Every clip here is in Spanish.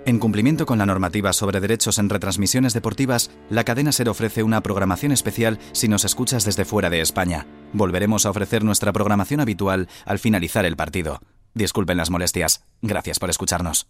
En cumplimiento con la normativa sobre derechos en retransmisiones deportivas, la cadena SER ofrece una programación especial si nos escuchas desde fuera de España. Volveremos a ofrecer nuestra programación habitual al finalizar el partido. Disculpen las molestias. Gracias por escucharnos.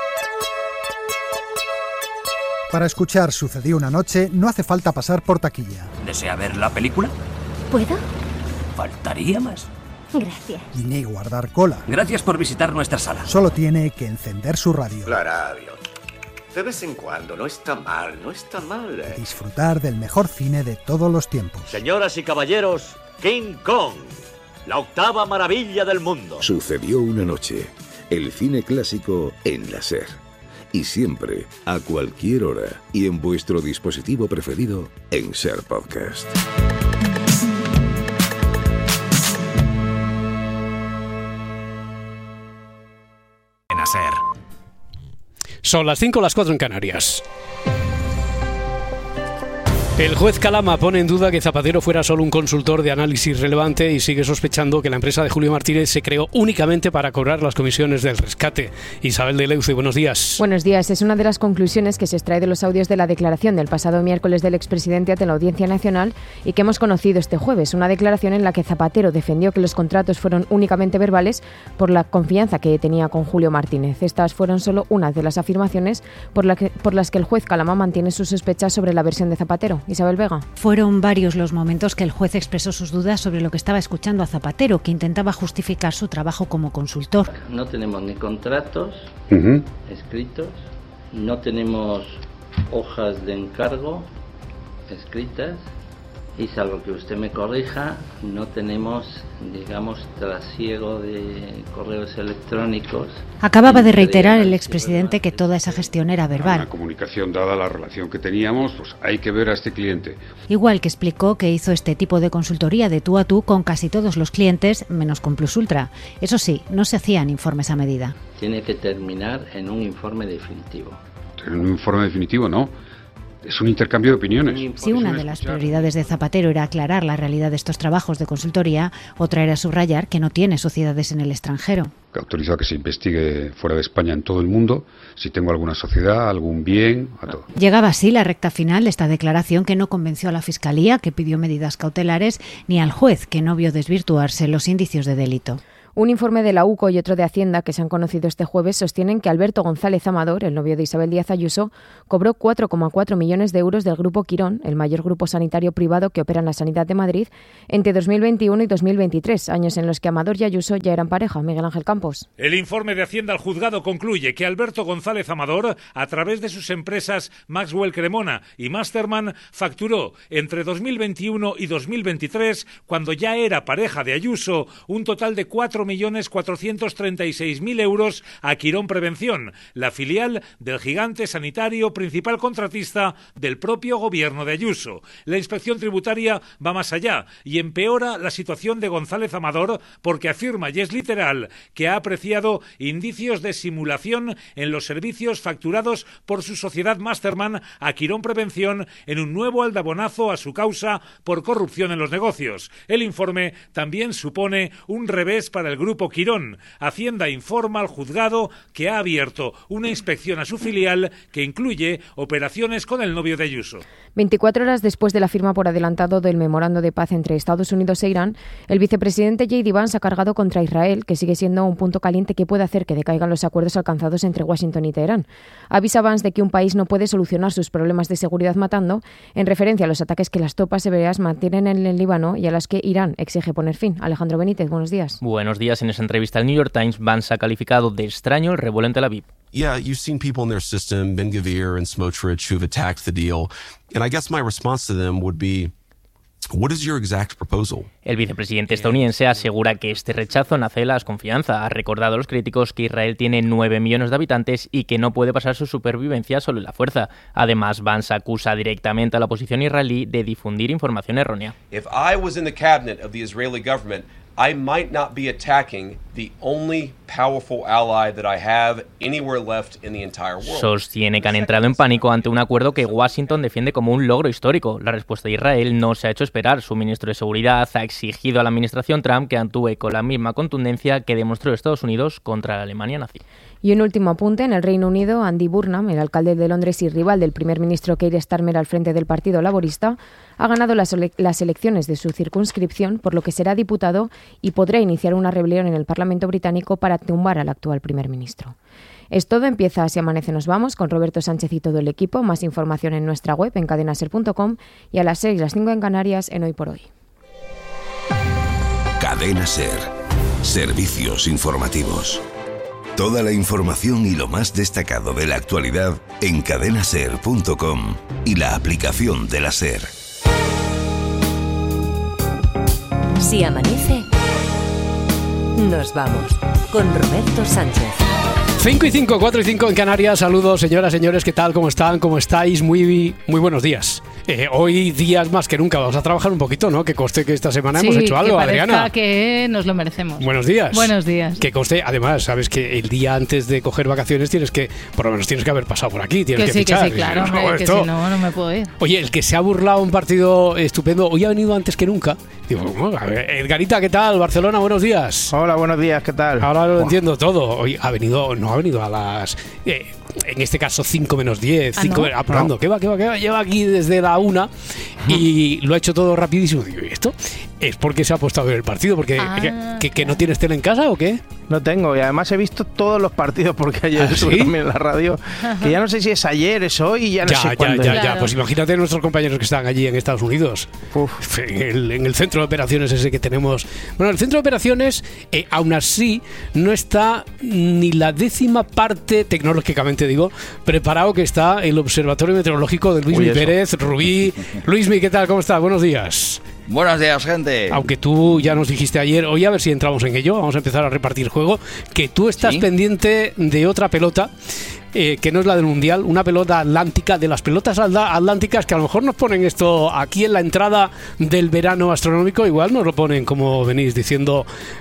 Para escuchar Sucedió una noche no hace falta pasar por taquilla. ¿Desea ver la película? ¿Puedo? Faltaría más. Gracias. Ni guardar cola. Gracias por visitar nuestra sala. Solo tiene que encender su radio. La radio. De vez en cuando, no está mal. Disfrutar del mejor cine de todos los tiempos. Señoras y caballeros, King Kong, la octava maravilla del mundo. Sucedió una noche. El cine clásico en la SER. Y siempre, a cualquier hora y en vuestro dispositivo preferido en SER Podcast. SER. Son las 5, las 4 en Canarias. El juez Calama pone en duda que Zapatero fuera solo un consultor de análisis relevante y sigue sospechando que la empresa de Julio Martínez se creó únicamente para cobrar las comisiones del rescate. Isabel de Leuce, buenos días. Buenos días. Es una de las conclusiones que se extrae de los audios de la declaración del pasado miércoles del expresidente ante la Audiencia Nacional y que hemos conocido este jueves. Una declaración en la que Zapatero defendió que los contratos fueron únicamente verbales por la confianza que tenía con Julio Martínez. Estas fueron solo unas de las afirmaciones por las que el juez Calama mantiene sus sospechas sobre la versión de Zapatero. Isabel Vega. Fueron varios los momentos que el juez expresó sus dudas sobre lo que estaba escuchando a Zapatero, que intentaba justificar su trabajo como consultor. No tenemos ni contratos escritos, no tenemos hojas de encargo escritas y, salvo que usted me corrija, no tenemos, digamos, trasiego de correos electrónicos. Acababa de reiterar el expresidente que toda esa gestión era verbal. Una comunicación, dada la relación que teníamos, pues hay que ver a este cliente. Igual que explicó que hizo este tipo de consultoría de tú a tú con casi todos los clientes, menos con Plus Ultra. Eso sí, no se hacían informes a medida. Tiene que terminar en un informe definitivo. En un informe definitivo, no. Es un intercambio de opiniones. Si una de las prioridades de Zapatero era aclarar la realidad de estos trabajos de consultoría, otra era subrayar que no tiene sociedades en el extranjero. Que autoriza a que se investigue fuera de España en todo el mundo, si tengo alguna sociedad, algún bien, a todo. Llegaba así la recta final de esta declaración que no convenció a la Fiscalía, que pidió medidas cautelares, ni al juez, que no vio desvirtuarse los indicios de delito. Un informe de la UCO y otro de Hacienda que se han conocido este jueves sostienen que Alberto González Amador, el novio de Isabel Díaz Ayuso, cobró 4,4 millones de euros del Grupo Quirón, el mayor grupo sanitario privado que opera en la sanidad de Madrid, entre 2021 y 2023, años en los que Amador y Ayuso ya eran pareja. Miguel Ángel Campos. El informe de Hacienda al juzgado concluye que Alberto González Amador, a través de sus empresas Maxwell Cremona y Masterman, facturó entre 2021 y 2023, cuando ya era pareja de Ayuso, un total de 4.436.000 euros a Quirón Prevención, la filial del gigante sanitario principal contratista del propio gobierno de Ayuso. La inspección tributaria va más allá y empeora la situación de González Amador porque afirma, y es literal, que ha apreciado indicios de simulación en los servicios facturados por su sociedad Masterman a Quirón Prevención en un nuevo aldabonazo a su causa por corrupción en los negocios. El informe también supone un revés para el Grupo Quirón. Hacienda informa al juzgado que ha abierto una inspección a su filial que incluye operaciones con el novio de Ayuso. 24 horas después de la firma por adelantado del memorando de paz entre Estados Unidos e Irán, el vicepresidente J.D. Vance ha cargado contra Israel, que sigue siendo un punto caliente que puede hacer que decaigan los acuerdos alcanzados entre Washington y Teherán. Avisa Vance de que un país no puede solucionar sus problemas de seguridad matando, en referencia a los ataques que las tropas hebreas mantienen en el Líbano y a las que Irán exige poner fin. Alejandro Benítez, buenos días. Buenos días. En esa entrevista al New York Times, Vance ha calificado de extraño el revuelo en Tel Aviv. Yeah, you've seen people in their system, Ben-Gvir and Smotrich, who've attacked the deal. And I guess my response to them would be, what is your exact proposal? El vicepresidente estadounidense asegura que este rechazo nace de la desconfianza. Ha recordado a los críticos que Israel tiene 9 millones de habitantes y que no puede basar su supervivencia solo en la fuerza. Además, Vance acusa directamente a la oposición israelí de difundir información errónea. If I was in the cabinet of the Israeli government, I might not be attacking the only powerful ally that I have anywhere left in the entire world. Sostiene que han entrado en pánico ante un acuerdo que Washington defiende como un logro histórico. La respuesta de Israel no se ha hecho esperar. Su ministro de Seguridad ha exigido a la administración Trump que actúe con la misma contundencia que demostró Estados Unidos contra la Alemania nazi. Y un último apunte, en el Reino Unido, Andy Burnham, el alcalde de Londres y rival del primer ministro Keir Starmer al frente del Partido Laborista, ha ganado las elecciones de su circunscripción, por lo que será diputado y podrá iniciar una rebelión en el Parlamento británico para tumbar al actual primer ministro. Es todo, empieza Así amanece nos vamos, con Roberto Sánchez y todo el equipo. Más información en nuestra web, en cadenaser.com, y a las 6, las 5 en Canarias, en Hoy por Hoy. Cadena Ser. Servicios informativos. Toda la información y lo más destacado de la actualidad en cadenaser.com y la aplicación de la Ser. Si amanece, nos vamos con Roberto Sánchez. 5 y 5, 4 y 5 en Canarias. Saludos, señoras, señores, ¿qué tal? ¿Cómo están? ¿Cómo estáis? Muy buenos días. Hoy días más que nunca vamos a trabajar un poquito, ¿no? Que conste que esta semana hemos hecho algo, Adriana. Que nos lo merecemos. Buenos días. Buenos días. Que conste, además, sabes que el día antes de coger vacaciones por lo menos tienes que haber pasado por aquí, tienes que fichar. Que sí, claro, que si no me puedo ir. Oye, el que se ha burlado un partido estupendo, hoy ha venido antes que nunca. Digo, bueno, a ver, Edgarita, ¿qué tal? Barcelona, buenos días. Hola, buenos días, ¿qué tal? Ahora lo entiendo todo. Hoy no ha venido a las... en este caso 5 menos 10, apurando. No. ¿Qué va? Lleva aquí desde la 1 y lo ha hecho todo rapidísimo. Digo, ¿y esto? Es porque se ha puesto a ver el partido, porque ¿que no tienes tele en casa o qué? No tengo, y además he visto todos los partidos porque ayer estuve también en la radio, que ya no sé si es ayer, es hoy, ya no sé cuándo. Ya, pues imagínate nuestros compañeros que están allí en Estados Unidos. En el centro de operaciones ese que tenemos. Bueno, el centro de operaciones, aún así, no está ni la 10ª parte, tecnológicamente digo, preparado que está el Observatorio Meteorológico de Luismi Pérez, Rubí. Luismi, ¿qué tal? ¿Cómo estás? Buenos días. Buenos días, gente. Aunque tú ya nos dijiste ayer, hoy a ver si entramos en ello, vamos a empezar a repartir juego, que tú estás pendiente de otra pelota, que no es la del Mundial, una pelota atlántica, de las pelotas atlánticas que a lo mejor nos ponen esto aquí en la entrada del verano astronómico, igual nos lo ponen, como venís diciendo,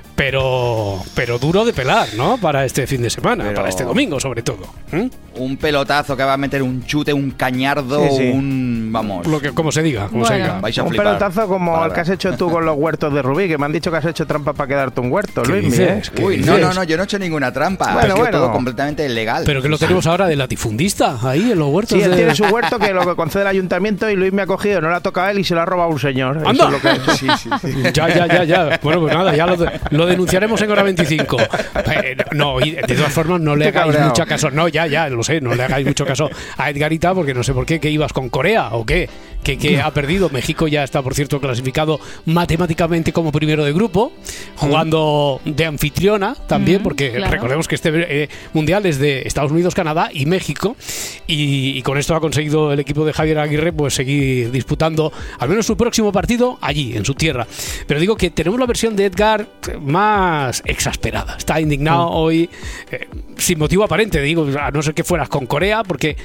pero duro de pelar, ¿no? Para este fin de semana, para este domingo sobre todo. Un pelotazo que va a meter un chute, un cañardo, vamos... Como se diga. Vais a un flipar. pelotazo como el que has hecho tú con los huertos de Rubí, que me han dicho que has hecho trampa para quedarte un huerto, Luis. Uy, no, yo no he hecho ninguna trampa. Bueno. Todo completamente legal. Pero que lo tenemos ahora de latifundista, ahí en los huertos. Sí, él tiene su huerto que lo que concede el ayuntamiento y Luis me ha cogido, no le ha tocado a él y se lo ha robado a un señor. ¡Anda! Eso es lo que ha hecho. Sí. Ya. Bueno, pues nada, ya lo denunciaremos en hora 25. No, y de todas formas no le hagáis mucho caso. No, ya, lo sé, no le hagáis mucho caso a Edgarita, porque no sé por qué, que ibas con Corea o qué, que ha perdido. México ya está, por cierto, clasificado matemáticamente como primero de grupo, jugando de anfitriona también, porque recordemos que este mundial es de Estados Unidos, Canadá y México, y con esto ha conseguido el equipo de Javier Aguirre pues seguir disputando al menos su próximo partido allí, en su tierra. Pero digo que tenemos la versión de Edgar más exasperada. Está indignado hoy, sin motivo aparente, digo, a no ser que fueras con Corea, porque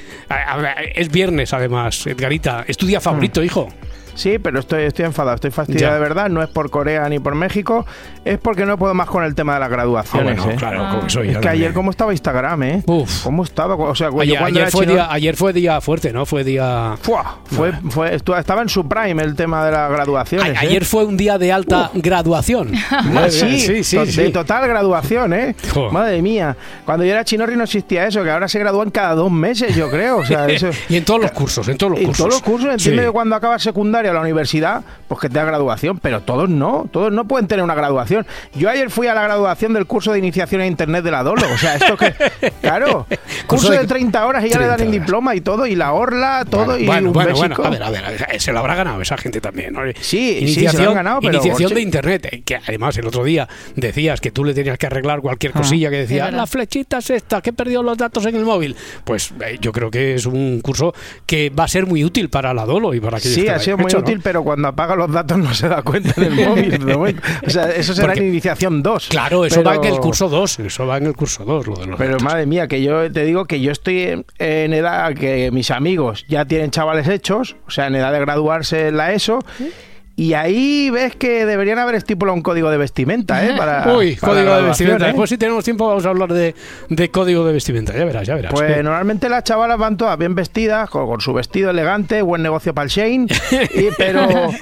es viernes además. Edgarita, ¿es tu día favorito, hijo? Sí, pero estoy enfadado, estoy fastidiado de verdad. No es por Corea ni por México, es porque no puedo más con el tema de las graduaciones. Claro, como soy. Es que ayer cómo estaba Instagram, Uf. ¿Cómo estaba? O sea, ayer fue día fuerte, ¿no? Fue día... Estaba en su prime el tema de las graduaciones. Ayer fue un día de alta graduación. Sí. De total graduación, Madre mía. Cuando yo era chinorri no existía eso, que ahora se gradúan cada 2 meses, yo creo. O sea, eso... Y en todos los cursos, En todos los cursos, entiendo que cuando acabas secundaria a la universidad, pues que te da graduación, pero todos no pueden tener una graduación. Yo ayer fui a la graduación del curso de iniciación a Internet de la Dolo, o sea, esto que, claro, curso de 30 horas y ya le dan el diploma y todo, y la orla, todo, bueno, a ver, se lo habrá ganado esa gente también, ¿no? Sí, se lo han ganado, pero... Iniciación de Internet, que además el otro día decías que tú le tenías que arreglar cualquier cosilla que decía, las flechitas estas, que he perdido los datos en el móvil. Pues yo creo que es un curso que va a ser muy útil para la Dolo y para aquellos que ha sido muy útil, ¿no? Pero cuando apaga los datos no se da cuenta del móvil. O sea, eso será en iniciación 2. Claro, eso va en el curso 2. Lo de los pero datos. Madre mía, que yo te digo que yo estoy en edad que mis amigos ya tienen chavales hechos, o sea, en edad de graduarse en la ESO. Y ahí ves que deberían haber estipulado un código de vestimenta, código de vestimenta. Después, si tenemos tiempo, vamos a hablar de código de vestimenta. Ya verás. Pues normalmente las chavalas van todas bien vestidas, con su vestido elegante, buen negocio para el Shein, pero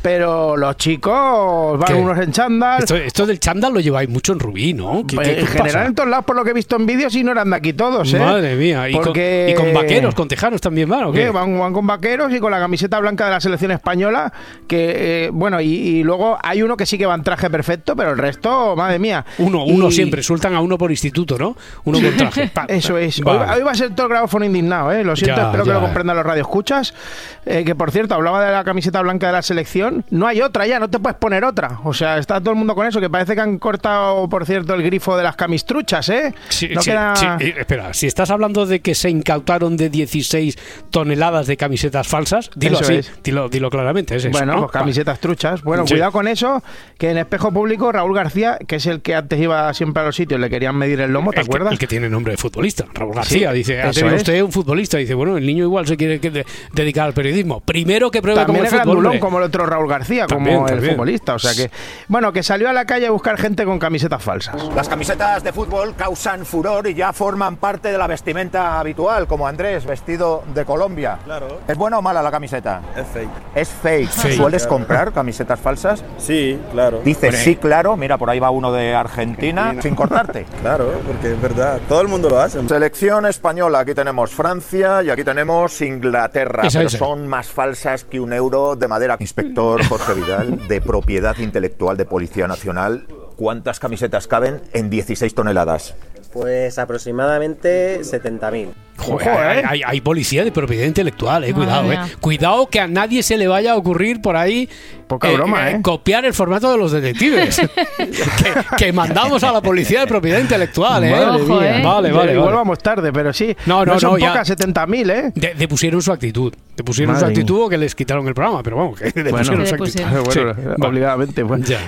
pero los chicos van unos en chándal. Esto del chándal lo lleváis mucho en Rubí, ¿no? ¿Qué en general en todos lados, por lo que he visto en vídeos, y no eran de aquí todos, ¿eh? Madre mía. Porque... ¿Y con vaqueros, con tejanos también van o qué? Van con vaqueros y con la camiseta blanca de la selección española, que bueno, y luego hay uno que sí que va en traje perfecto, pero el resto, madre mía. Uno siempre, sueltan a uno por instituto, ¿no? Uno con traje. Eso es. Vale. Hoy va a ser todo el grabófono indignado, ¿eh? Lo siento, espero que lo comprendan los radioescuchas. Que por cierto, hablaba de la camiseta blanca de la selección. No hay otra ya, no te puedes poner otra. O sea, está todo el mundo con eso, que parece que han cortado, por cierto, el grifo de las camistruchas, ¿eh? Sí. Espera, si estás hablando de que se incautaron de 16 toneladas de camisetas falsas, dilo eso así, dilo claramente. Es bueno, eso, ¿no? Pues camisetas truchas. Bueno, cuidado con eso, que en Espejo Público Raúl García, que es el que antes iba siempre a los sitios, le querían medir el lomo, ¿te acuerdas? El que tiene nombre de futbolista, Raúl García, dice, usted un futbolista, dice, bueno, el niño igual se quiere dedicar al periodismo. Primero que pruebe también como el fútbol. También como el otro Raúl García, como el futbolista. O sea que, bueno, que salió a la calle a buscar gente con camisetas falsas. Las camisetas de fútbol causan furor y ya forman parte de la vestimenta habitual, como Andrés, vestido de Colombia. Claro. ¿Es buena o mala la camiseta? Es fake. Es fake. ¿Sueles comprar camisetas falsas? Sí, claro. Dices sí, claro. Mira, por ahí va uno de Argentina, sin cortarte. Claro, porque es verdad. Todo el mundo lo hace. Selección española. Aquí tenemos Francia y aquí tenemos Inglaterra. Pero son más falsas que un euro de madera. Inspector Jorge Vidal, de Propiedad Intelectual de Policía Nacional. ¿Cuántas camisetas caben en 16 toneladas? Pues aproximadamente 70.000. Joder, hay policía de propiedad intelectual, cuidado, Cuidado que a nadie se le vaya a ocurrir por ahí poca broma, copiar el formato de los detectives que mandamos a la policía de propiedad intelectual, Ojo, Vale. Igual vamos tarde, pero sí. No son pocas, 70.000, Depusieron su actitud. Depusieron su actitud o que les quitaron el programa, pero vamos, que depusieron su actitud. Obligadamente.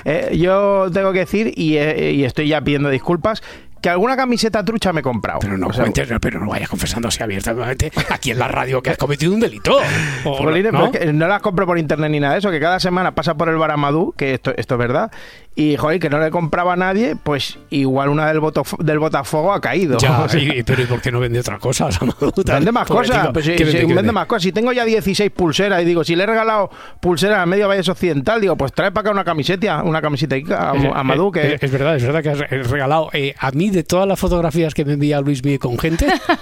Yo tengo que decir, y estoy ya pidiendo disculpas, que alguna camiseta trucha me he comprado. Pero no vayas confesando así abiertamente aquí en la radio que has cometido un delito. ¿no? No las compro por internet ni nada de eso, que cada semana pasa por el bar Amadú, que esto es verdad, y joder, que no le compraba a nadie, pues igual una del Botafogo ha caído. Ya, pero ¿y por qué no vende otras cosas, Amadú? Vende más cosas, pues vende más cosas. Si tengo ya 16 pulseras y digo, si le he regalado pulseras a Medio Valles Occidental, digo, pues trae para acá una camiseta a Amadú. Que es verdad que has regalado a mí de todas las fotografías que me envía Luis Miguel con gente,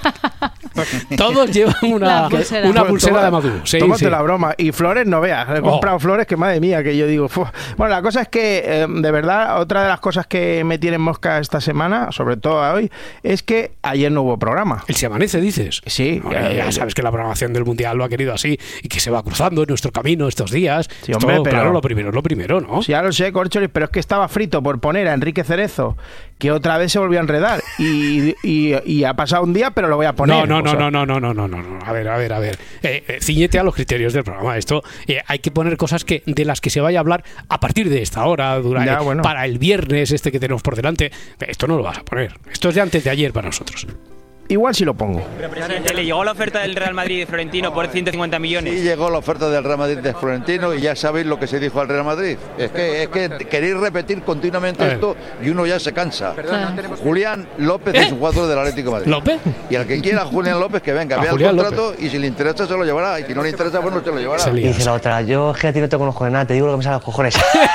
todos llevan una pulsera de Amadú. Tómate la broma. Y flores no veas. He comprado flores que madre mía, que yo digo... Bueno, la cosa es que, de verdad, otra de las cosas que me tienen mosca esta semana, sobre todo hoy, es que ayer no hubo programa. ¿El Se Amanece, dices? Sí. Ya sabes que la programación del Mundial lo ha querido así y que se va cruzando en nuestro camino estos días. Sí, hombre, pero claro, lo primero es lo primero, ¿no? Sí, ya lo sé, Corcholis, pero es que estaba frito por poner a Enrique Cerezo, que otra vez se volvió a enredar y ha pasado un día, pero lo voy a poner. No. A ver. Ciñete a los criterios del programa. Esto hay que poner cosas de las que se vaya a hablar a partir de esta hora, para el viernes que tenemos por delante. Esto no lo vas a poner. Esto es de antes de ayer para nosotros. Igual sí lo pongo. Pero, presidente, ¿le llegó la oferta del Real Madrid de Florentino por 150 millones? Sí, llegó la oferta del Real Madrid de Florentino y ya sabéis lo que se dijo al Real Madrid. Es que queréis repetir continuamente esto y uno ya se cansa. Julián López es un jugador del Atlético de Madrid. ¿López? Y al que quiera Julián López que venga, vea el contrato y si le interesa se lo llevará. Y si no le interesa, pues no se lo llevará. Y dice la otra, yo es que a ti no te conozco de nada, te digo lo que me sale a los cojones.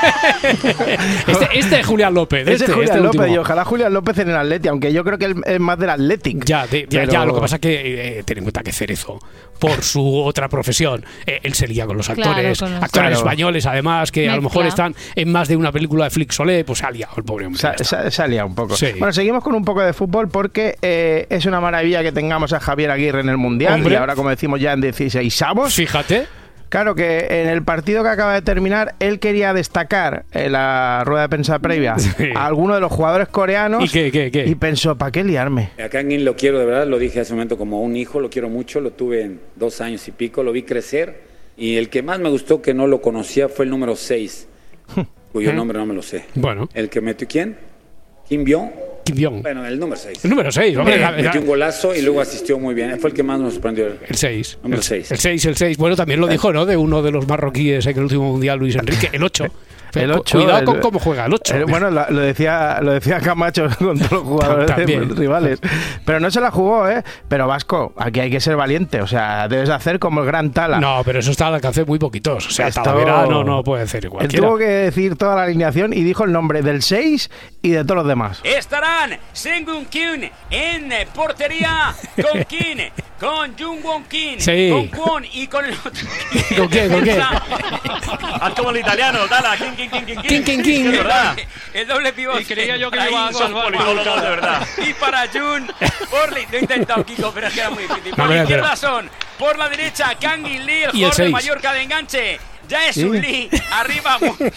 este es Julián López. Este es Julián López y ojalá Julián López en el Atleti, aunque yo creo que él es más del Athletic. Ya, lo que pasa es que ten en cuenta que Cerezo, por su otra profesión, él se lía con los actores, actores españoles, además, que a lo mejor están en más de una película de Flix Solé, pues se ha liado el pobre hombre. Se ha liado un poco. Sí. Bueno, seguimos con un poco de fútbol porque es una maravilla que tengamos a Javier Aguirre en el Mundial. Hombre. Y ahora, como decimos, ya en 16avos. Fíjate. Claro que en el partido que acaba de terminar, él quería destacar en la rueda de prensa previa a alguno de los jugadores coreanos. ¿Y qué? Y pensó, ¿para qué liarme? A Kangin lo quiero de verdad, lo dije hace un momento como un hijo, lo quiero mucho, lo tuve en 2 años y pico, lo vi crecer. Y el que más me gustó, que no lo conocía, fue el número 6, cuyo nombre no me lo sé. Bueno. El que metió, ¿quién? Kim Byung. Kim Jong. Bueno, el número 6. El número 6, hombre. Metió un golazo y luego asistió muy bien. Fue el que más nos sorprendió. El 6. Número 6. El 6. Bueno, también lo dijo, ¿no? De uno de los marroquíes en el último mundial, Luis Enrique. El 8. El 8, cuidado con cómo juega el 8. Bueno, lo decía Camacho con todos los jugadores rivales. Pero no se la jugó, ¿eh? Pero Vasco, aquí hay que ser valiente. O sea, debes hacer como el gran Tala. No, pero eso está al alcance muy poquitos. O sea, Talavera no puede hacer igual. Él tuvo que decir toda la alineación y dijo el nombre del 6 y de todos los demás. Estarán Sengun Kim en portería con Kim, con Jungwon Kim, con Kwon y con el otro. ¿Con qué? Haz como el italiano, Tala, King. El doble pivote. Y creía yo que me iba a salvar. De verdad. Y para Jun, por lo he intentado, Kiko, pero es que era muy difícil. Por la izquierda son, por la derecha, Kang In Lee, el jugador de Mallorca de enganche. Ya es un Lee, arriba.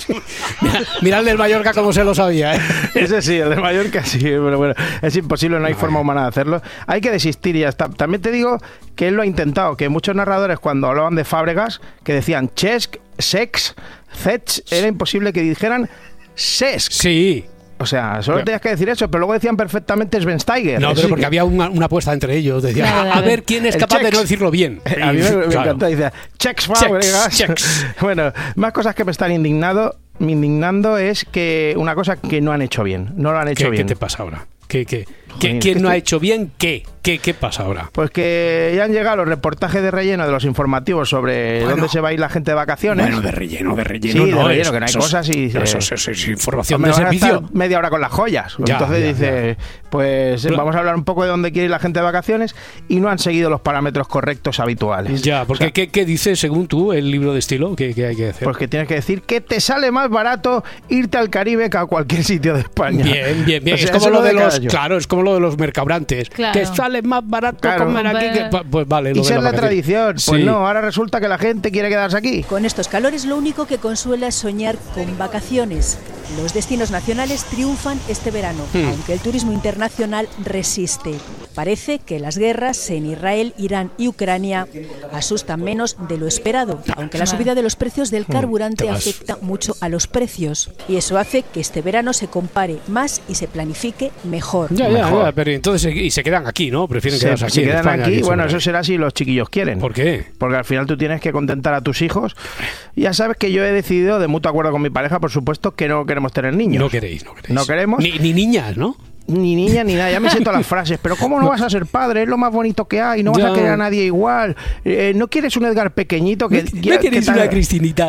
Mirad el del Mallorca como se lo sabía, ¿eh? Ese sí, el del Mallorca sí, pero bueno, es imposible, no hay forma humana de hacerlo. Hay que desistir y ya está. También te digo que él lo ha intentado, que muchos narradores cuando hablaban de Fábregas, que decían Cesc, Sex, Zech, era imposible que dijeran Cesc. Sí. O sea, solo tenías que decir eso, pero luego decían perfectamente Schweinsteiger. No, pero porque había una apuesta entre ellos. Decía, a ver quién es capaz de no decirlo bien. A mí me encanta. Dice, Chex Fábregas. Bueno, más cosas que me están indignando es que una cosa que no han hecho bien. No lo han hecho bien. ¿Qué te pasa ahora? ¿Quién no ha hecho bien qué? ¿Qué pasa ahora? Pues que ya han llegado los reportajes de relleno de los informativos sobre dónde se va a ir la gente de vacaciones. Bueno, de relleno. Sí, de relleno, que no hay cosas y... Eso es información de servicio. Media hora con las joyas. Entonces dice, pues vamos a hablar un poco de dónde quiere ir la gente de vacaciones y no han seguido los parámetros correctos habituales. Ya, porque ¿qué dice, según tú, el libro de estilo? ¿Qué hay que hacer? Pues que tienes que decir que te sale más barato irte al Caribe que a cualquier sitio de España. Bien. O sea, es como lo de los... Claro, es como lo de los mercabrantes. Claro. Te sale más barato comer aquí que... Pues vale. Y ser la tradición. Pues no, ahora resulta que la gente quiere quedarse aquí. Con estos calores lo único que consuela es soñar con vacaciones. Los destinos nacionales triunfan este verano, aunque el turismo internacional resiste. Parece que las guerras en Israel, Irán y Ucrania asustan menos de lo esperado, aunque la subida de los precios del carburante afecta mucho a los precios. Y eso hace que este verano se compare más y se planifique mejor. Ya, pero entonces y se quedan aquí, ¿no? Prefieren quedarse aquí. Se quedan España, aquí, bueno, eso será si los chiquillos quieren. ¿Por qué? Porque al final tú tienes que contentar a tus hijos. Ya sabes que yo he decidido, de mutuo acuerdo con mi pareja, por supuesto, que no queremos tener niños. No queréis. No queremos. Ni niñas, ¿no? Ni niña ni nada, ya me siento las frases. Pero ¿cómo no vas a ser padre? Es lo más bonito que hay. No vas a querer a nadie igual. ¿No quieres un Edgar pequeñito? ¿No quieres una Cristinita?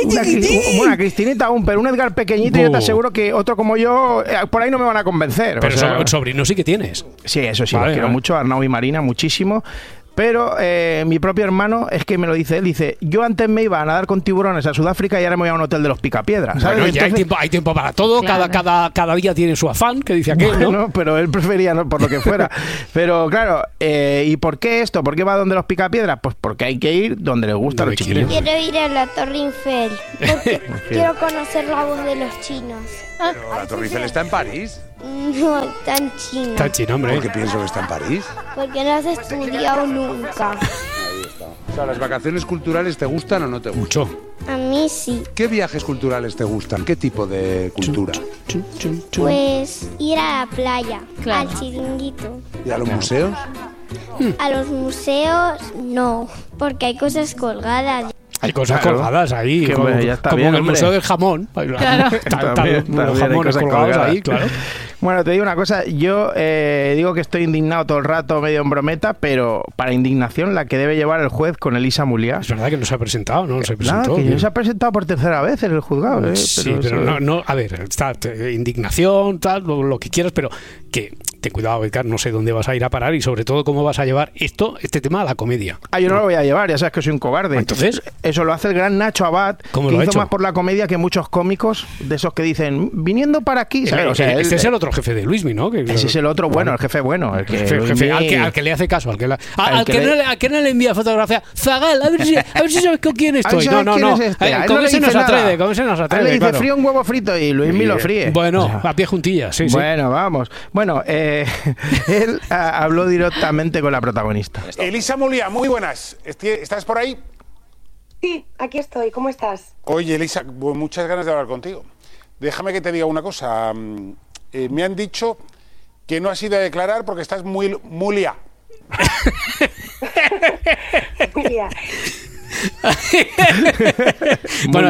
Una Cristinita aún, pero un Edgar pequeñito yo te aseguro que otro como yo, por ahí no me van a convencer. Pero sobrino sí que tienes. Sí, eso sí, los quiero mucho, Arnau y Marina, muchísimo. Pero mi propio hermano es que me lo dice él, dice, yo antes me iba a nadar con tiburones a Sudáfrica y ahora me voy a un hotel de los Picapiedras. ¿Sabes? Bueno, ya hay tiempo para todo, claro. cada día tiene su afán, que dice aquel, ¿no? No, pero él prefería, ¿no? Por lo que fuera. Pero claro, ¿y por qué esto? ¿Por qué va donde los Picapiedras? Pues porque hay que ir donde les gusta a los chiquillos. Quiero ir a la Torre Eiffel, porque quiero conocer la voz de los chinos. Pero la Torre Eiffel está en París. No, está en China. Está en China, hombre. ¿Por qué pienso que está en París? Porque no has estudiado nunca. Ahí está. O sea, ¿las vacaciones culturales te gustan o no te gustan? Mucho. A mí sí. ¿Qué viajes culturales te gustan? ¿Qué tipo de cultura? Pues ir a la playa, al chiringuito. ¿Y a los museos? A los museos no, porque hay cosas colgadas. Hay cosas colgadas ahí, como bien, en el Museo del Jamón. Claro. Los jamones colgados ahí, claro. Bueno, te digo una cosa, yo digo que estoy indignado todo el rato, medio en brometa, pero para indignación la que debe llevar el juez con Elisa Muliá. Es verdad que no se ha presentado, ¿no? Se presentó. Que no se ha presentado por tercera vez en el juzgado. Sí, pero no, a ver, está indignación, tal, lo que quieras, pero que ten cuidado, Edgar, no sé dónde vas a ir a parar y sobre todo cómo vas a llevar este tema a la comedia. Yo no lo voy a llevar, ya sabes que soy un cobarde. Entonces, eso lo hace el gran Nacho Abad, que hizo más por la comedia que muchos cómicos de esos que dicen, viniendo para aquí, ¿sabes? O sea, este es el otro jefe de Luismi, ¿no? Ese es el otro bueno, el jefe bueno. Al que le hace caso, al que no le envía fotografía. Zagal, a ver si sabes con quién estoy. No. Con ese no se atreve, le dice frío un huevo frito y Luismi lo fríe. Bueno, a pie juntillas, sí. Bueno, vamos. Bueno, él habló directamente con la protagonista. Elisa Muliá, muy buenas. ¿Estás por ahí? Sí, aquí estoy. ¿Cómo estás? Oye, Elisa, muchas ganas de hablar contigo. Déjame que te diga una cosa. Me han dicho que no has ido a declarar porque estás muy liado. Bueno,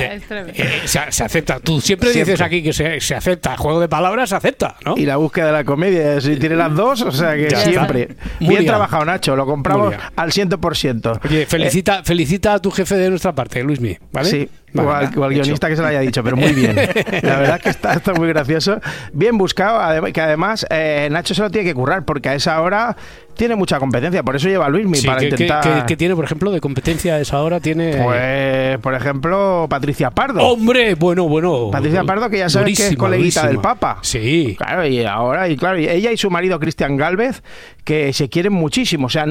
se acepta. Tú siempre dices aquí que se acepta. Juego de palabras se acepta, ¿no? Y la búsqueda de la comedia, si tiene las dos, o sea que ya siempre. Bien trabajado, Nacho. Lo compramos al 100%. Oye, felicita a tu jefe de nuestra parte, Luismi, ¿vale? Sí. O al guionista que se lo haya dicho, pero muy bien. La verdad es que está muy gracioso. Bien buscado, que además Nacho se lo tiene que currar, porque a esa hora tiene mucha competencia, por eso lleva a Luismi, para intentar... ¿Qué tiene, por ejemplo, de competencia a esa hora? Tiene... Pues, por ejemplo, Patricia Pardo. ¡Hombre! Bueno. Patricia Pardo, que ya sabes que es coleguita del Papa. Sí. Claro, y ella y su marido Cristian Gálvez, que se quieren muchísimo. O sea,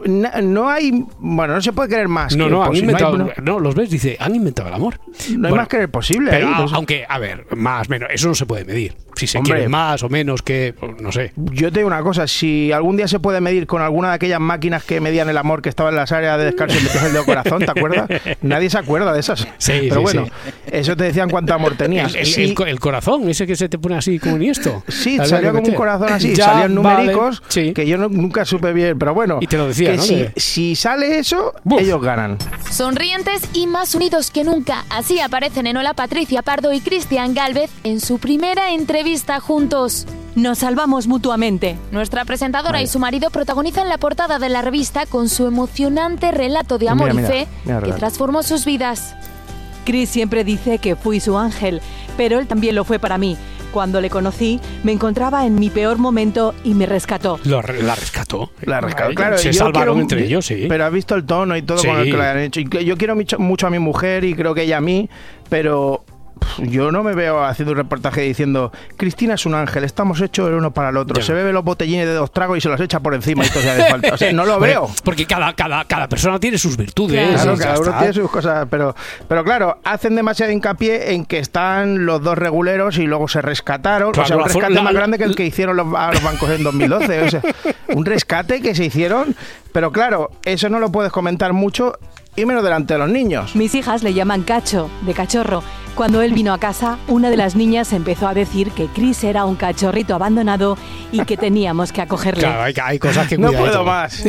no hay... Bueno, no se puede querer más. Han inventado... No, los ves, dice, han inventado el amor. No hay más querer posible. Pero, ahí, aunque, a ver, más, menos, eso no se puede medir. Si se quiere más o menos que, no sé. Yo te digo una cosa, si algún día se puede medir con alguna de aquellas máquinas que medían el amor que estaba en las áreas de descanso y metías el dedo corazón, ¿te acuerdas? Nadie se acuerda de esas. Sí, pero bueno, eso te decían cuánto amor tenías. El corazón, ese que se te pone así como esto. Sí, salía como un corazón así, salían numéricos que yo nunca supe bien, pero bueno. Y te lo decía, ¿no? Si sale eso, ellos ganan. Sonrientes y más unidos que nunca. Así aparecen en Hola Patricia Pardo y Cristian Gálvez en su primera entrevista juntos. Nos salvamos mutuamente. Nuestra presentadora y su marido protagonizan la portada de la revista con su emocionante relato de amor y fe que transformó sus vidas. Chris siempre dice que fui su ángel, pero él también lo fue para mí. Cuando le conocí, me encontraba en mi peor momento y me rescató. ¿La rescató? La rescató, claro. Se salvaron entre ellos, sí. Pero has visto el tono y todo con el que lo han hecho. Yo quiero mucho a mi mujer y creo que ella a mí, pero... Yo no me veo haciendo un reportaje diciendo Cristina es un ángel, estamos hechos el uno para el otro. Se bebe los botellines de 2 tragos y se los echa por encima y esto ya de falta. O sea, no lo veo. Porque cada persona tiene sus virtudes. Claro, cada uno tiene sus cosas. Pero claro, hacen demasiado hincapié en que están los dos reguleros y luego se rescataron. Claro, o sea, un rescate más grande que el que hicieron a los bancos en 2012. O sea, un rescate que se hicieron. Pero claro, eso no lo puedes comentar mucho y menos delante de los niños. Mis hijas le llaman Cacho, de cachorro. Cuando él vino a casa, una de las niñas empezó a decir que Chris era un cachorrito abandonado y que teníamos que acogerle. Claro, hay cosas que cuidar. No puedo más.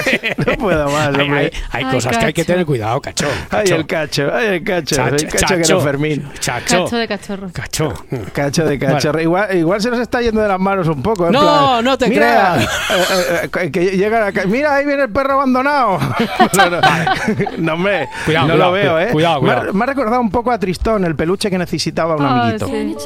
No puedo más, hombre. Hay cosas que hay que tener cuidado, Cacho. Ay, el Cacho. El Cacho que era Fermín. Cacho de cachorro. Cacho de cachorro. Vale. Igual se nos está yendo de las manos un poco. No te creas. Que llegan a... Mira, ahí viene el perro abandonado. No, hombre. Cuidado, lo veo, ¿eh? Cuidado. Me ha recordado un poco a Tristón, el peluche que necesitaba un amiguito. Sí.